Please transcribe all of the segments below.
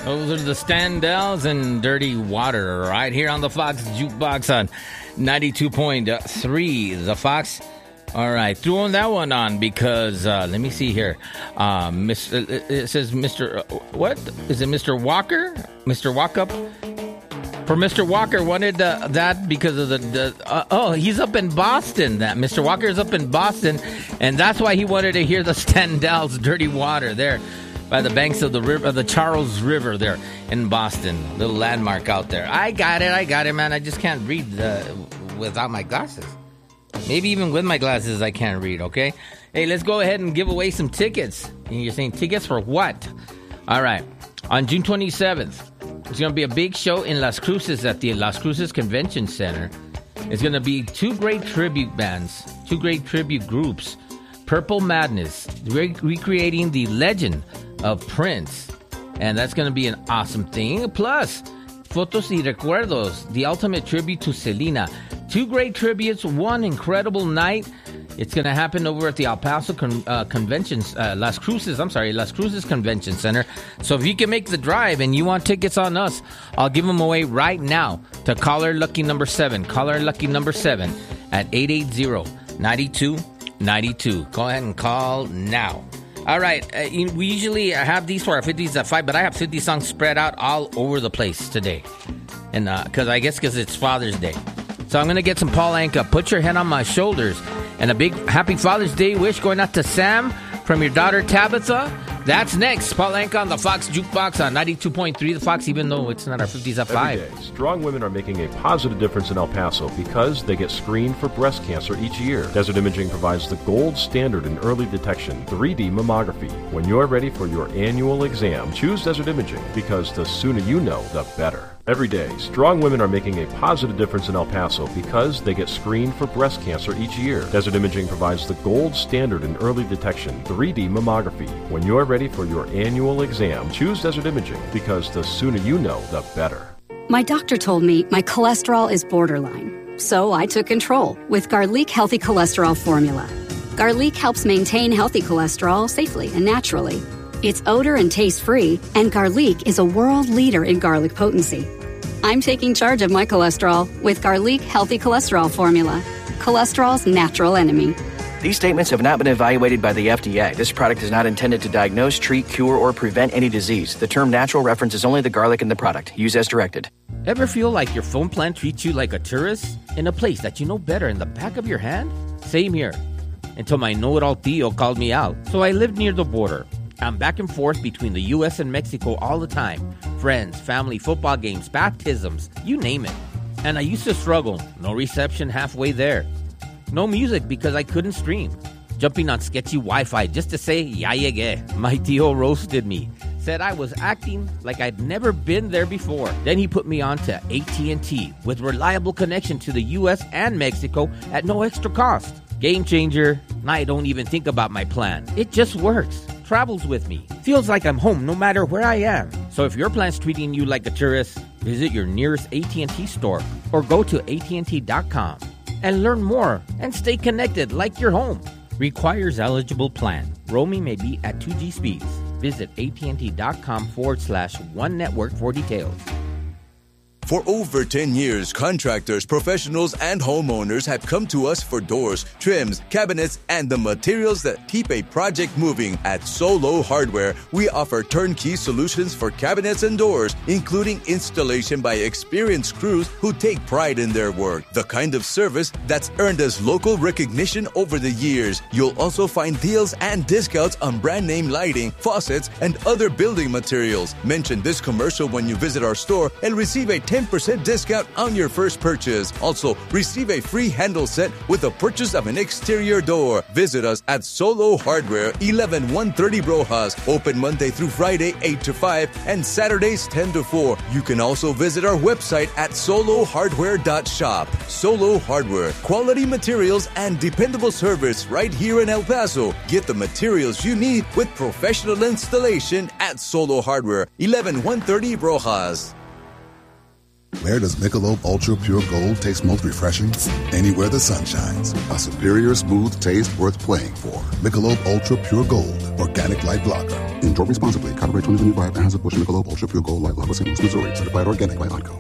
Those are the Standells and Dirty Water right here on the Fox Jukebox on 92.3. The Fox. All right, throwing that one on because, let me see here. It says Mr. What? Is it Mr. Walker? Mr. Walkup? For Mr. Walker wanted that because of he's up in Boston. That Mr. Walker is up in Boston, and that's why he wanted to hear the Standells' Dirty Water there by the banks of the river, the Charles River there in Boston. Little landmark out there. I got it, man. I just can't read without my glasses. Maybe even with my glasses, I can't read, okay? Hey, let's go ahead and give away some tickets. And you're saying tickets for what? All right. On June 27th, there's going to be a big show in Las Cruces at the Las Cruces Convention Center. It's going to be two great tribute bands, two great tribute groups. Purple Madness, recreating the legend of Prince. And that's going to be an awesome thing. Plus, Fotos y Recuerdos, the ultimate tribute to Selena. Two great tributes, one incredible night. It's going to happen over at the El Paso Las Cruces Convention Center. So if you can make the drive and you want tickets on us, I'll give them away right now to caller lucky number 7. Caller lucky number 7 at 880-9292. Go ahead and call now. All right. We usually have these for our 50s at 5, but I have 50 songs spread out all over the place today. And because it's Father's Day. So I'm going to get some Paul Anka, Put Your Head on My Shoulders. And a big happy Father's Day wish going out to Sam from your daughter Tabitha. That's next. Paul Anka on the Fox Jukebox on 92.3 The Fox, even though it's not our 50s at 5. Every day, strong women are making a positive difference in El Paso because they get screened for breast cancer each year. Desert Imaging provides the gold standard in early detection, 3D mammography. When you're ready for your annual exam, choose Desert Imaging because the sooner you know, the better. Every day, strong women are making a positive difference in El Paso because they get screened for breast cancer each year. Desert Imaging provides the gold standard in early detection, 3D mammography. When you're ready for your annual exam, choose Desert Imaging because the sooner you know, the better. My doctor told me my cholesterol is borderline, so I took control with Garlic Healthy Cholesterol Formula. Garlic helps maintain healthy cholesterol safely and naturally. It's odor and taste-free, and Garlic is a world leader in garlic potency. I'm taking charge of my cholesterol with Garlic Healthy Cholesterol Formula, cholesterol's natural enemy. These statements have not been evaluated by the FDA. This product is not intended to diagnose, treat, cure, or prevent any disease. The term natural references only the garlic in the product. Use as directed. Ever feel like your phone plan treats you like a tourist in a place that you know better in the back of your hand? Same here. Until my know-it-all Theo called me out. So I lived near the border. I'm back and forth between the U.S. and Mexico all the time. Friends, family, football games, baptisms, you name it. And I used to struggle. No reception halfway there. No music because I couldn't stream. Jumping on sketchy Wi-Fi just to say, ya llegué. My tío roasted me. Said I was acting like I'd never been there before. Then he put me on to AT&T with reliable connection to the U.S. and Mexico at no extra cost. Game changer. I don't even think about my plan. It just works. Travels with me. Feels like I'm home no matter where I am. So if your plan's treating you like a tourist, visit your nearest AT&T store or go to AT&T.com and learn more and stay connected like you're home. Requires eligible plan. Roaming may be at 2G speeds. Visit AT&T.com/One Network for details. For over 10 years, contractors, professionals, and homeowners have come to us for doors, trims, cabinets, and the materials that keep a project moving. At Solo Hardware, we offer turnkey solutions for cabinets and doors, including installation by experienced crews who take pride in their work. The kind of service that's earned us local recognition over the years. You'll also find deals and discounts on brand name lighting, faucets, and other building materials. Mention this commercial when you visit our store and receive a 10% discount on your first purchase. Also, receive a free handle set with the purchase of an exterior door. Visit us at Solo Hardware, 11130 Rojas. Open Monday through Friday, 8 to 5, and Saturdays, 10 to 4. You can also visit our website at solohardware.shop. Solo Hardware, quality materials and dependable service right here in El Paso. Get the materials you need with professional installation at Solo Hardware, 11130 Rojas. Where does Michelob Ultra Pure Gold taste most refreshing? Anywhere the sun shines. A superior smooth taste worth playing for. Michelob Ultra Pure Gold, organic light lager. Enjoy responsibly. Copyright 2025. Anheuser-Busch Michelob Ultra Pure Gold Light Lager, St. Louis, Missouri. Certified organic by Onco.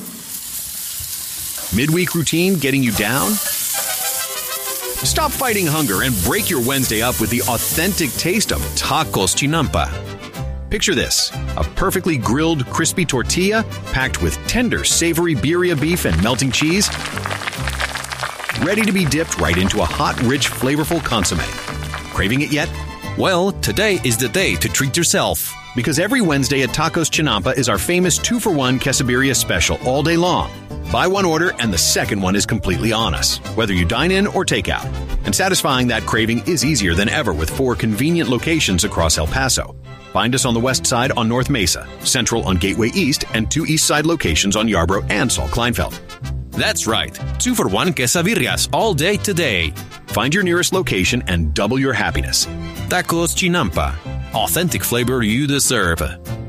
Midweek routine getting you down? Stop fighting hunger and break your Wednesday up with the authentic taste of Tacos Chinampa. Picture this, a perfectly grilled, crispy tortilla packed with tender, savory birria beef and melting cheese, ready to be dipped right into a hot, rich, flavorful consommé. Craving it yet? Well, today is the day to treat yourself. Because every Wednesday at Tacos Chinampa is our famous 2-for-1 quesadilla special all day long. Buy one order and the second one is completely on us, whether you dine in or take out. And satisfying that craving is easier than ever with 4 convenient locations across El Paso. Find us on the west side on North Mesa, central on Gateway East, and 2 east side locations on Yarborough and Saul Kleinfeld. That's right. 2-for-1 quesadillas all day today. Find your nearest location and double your happiness. Tacos Chinampa. Authentic flavor you deserve.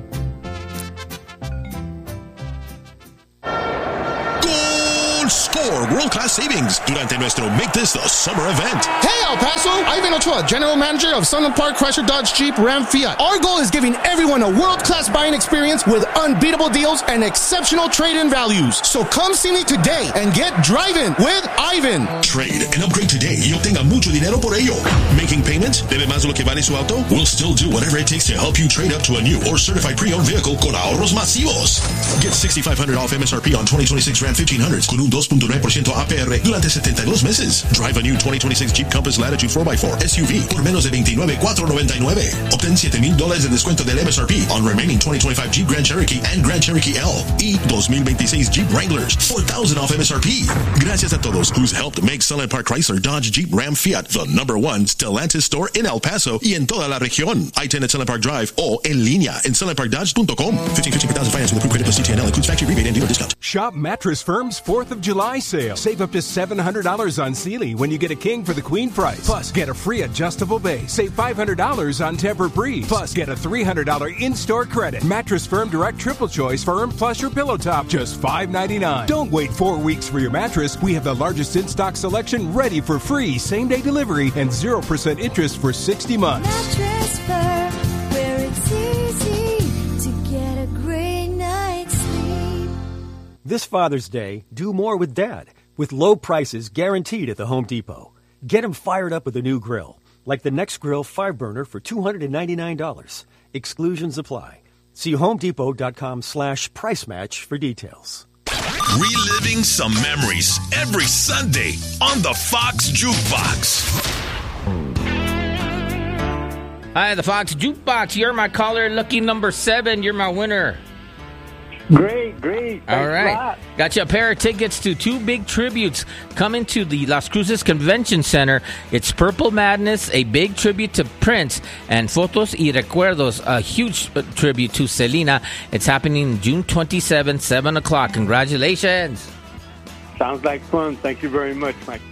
Score world-class savings durante nuestro Make This the Summer event. Hey, El Paso! Ivan Ochoa, General Manager of Sunland Park Chrysler Dodge Jeep Ram Fiat. Our goal is giving everyone a world-class buying experience with unbeatable deals and exceptional trade-in values. So come see me today and get driving with Ivan. Trade and upgrade today y obtenga mucho dinero por ello. Making payments? ¿Debe más de lo que vale su auto? We'll still do whatever it takes to help you trade up to a new or certified pre-owned vehicle con ahorros masivos. Get $6,500 off MSRP on 2026 Ram 1500s con un 2.9% APR durante 72 meses. Drive a new 2026 Jeep Compass Latitude 4x4 SUV por menos de $29,499. Obtén $7,000 de descuento del MSRP on remaining 2025 Jeep Grand Cherokee and Grand Cherokee L y 2026 Jeep Wranglers. $4,000 off MSRP. Gracias a todos who's helped make Sunland Park Chrysler Dodge Jeep Ram Fiat the #1 Stellantis store in El Paso y en toda la región. I-10 at Sunland Park Drive o en línea en sunlandparkdodge.com. 15,000 finance with approved credit plus CTNL includes factory rebate and dealer discount. Shop Mattress Firm's 4th of July sale. Save up to $700 on Sealy when you get a king for the queen price. Plus, get a free adjustable base. Save $500 on Tempur-Breeze. Plus, get a $300 in-store credit. Mattress Firm Direct Triple Choice Firm plus your pillow top, just $5.99. Don't wait 4 weeks for your mattress. We have the largest in-stock selection ready for free same-day delivery and 0% interest for 60 months. Mattress Firm, where it's easy to get a great night's sleep. This Father's Day, do more with Dad, with low prices guaranteed at the Home Depot. Get him fired up with a new grill, like the Next Grill 5-burner for $299. Exclusions apply. See homedepot.com/price match for details. Reliving some memories every Sunday on the Fox Jukebox. Hi, the Fox Jukebox. You're my caller, lucky number 7. You're my winner. Great. All right. Got you a pair of tickets to 2 big tributes coming to the Las Cruces Convention Center. It's Purple Madness, a big tribute to Prince, and Fotos y Recuerdos, a huge tribute to Selena. It's happening June 27th, 7 o'clock. Congratulations. Sounds like fun. Thank you very much, Mike.